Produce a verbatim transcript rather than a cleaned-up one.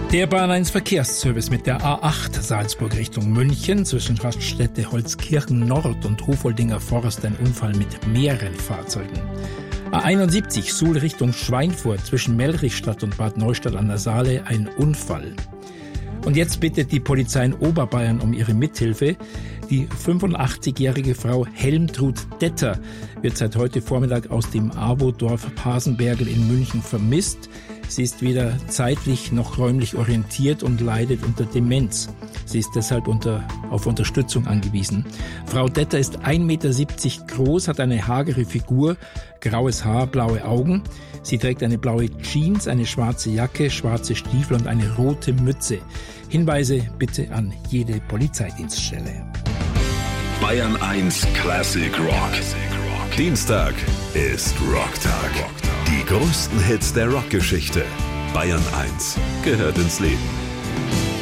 Der Bahn eins Verkehrsservice mit der A acht Salzburg Richtung München zwischen Raststätte Holzkirchen Nord und Hofoldinger Forst ein Unfall mit mehreren Fahrzeugen. A einundsiebzig Suhl Richtung Schweinfurt zwischen Melrichstadt und Bad Neustadt an der Saale ein Unfall. Und jetzt bittet die Polizei in Oberbayern um ihre Mithilfe. Die fünfundachtzigjährige Frau Helmtrud Detter wird seit heute Vormittag aus dem AWO-Dorf Pasenbergl in München vermisst. Sie ist weder zeitlich noch räumlich orientiert und leidet unter Demenz. Sie ist deshalb unter, auf Unterstützung angewiesen. Frau Detter ist ein Meter siebzig groß, hat eine hagere Figur, graues Haar, blaue Augen. Sie trägt eine blaue Jeans, eine schwarze Jacke, schwarze Stiefel und eine rote Mütze. Hinweise bitte an jede Polizeidienststelle. Bayern eins Classic Rock. Dienstag ist Rocktag. Die größten Hits der Rockgeschichte. Bayern eins gehört ins Leben.